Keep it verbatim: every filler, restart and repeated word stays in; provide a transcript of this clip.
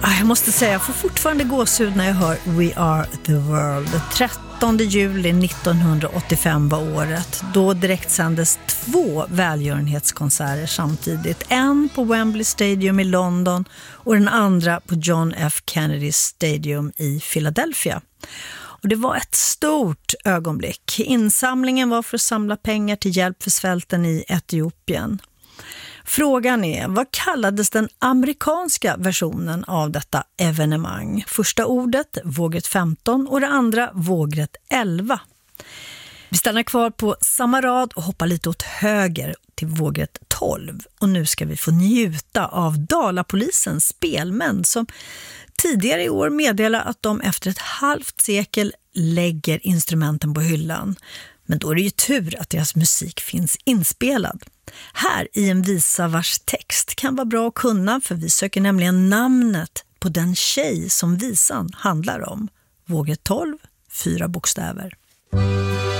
Jag måste säga, jag får fortfarande gåshud när jag hör We Are The World. trettonde juli nittonhundraåttiofem var året. Då direkt sändes två välgörenhetskonserter samtidigt. En på Wembley Stadium i London och den andra på John F. Kennedy Stadium i Philadelphia. Och det var ett stort ögonblick. Insamlingen var för att samla pengar till hjälp för svälten i Etiopien. Frågan är, vad kallades den amerikanska versionen av detta evenemang? Första ordet, vågrätt femton, och det andra, vågrätt elva. Vi stannar kvar på samma rad och hoppar lite åt höger till vågrätt tolv. Och nu ska vi få njuta av Dalapolisens spelmän som tidigare i år meddelar att de efter ett halvt sekel lägger instrumenten på hyllan. Men då är det ju tur att deras musik finns inspelad. Här i en visa vars text kan vara bra att kunna, för vi söker nämligen namnet på den tjej som visan handlar om. Vågrätt tolv, fyra bokstäver.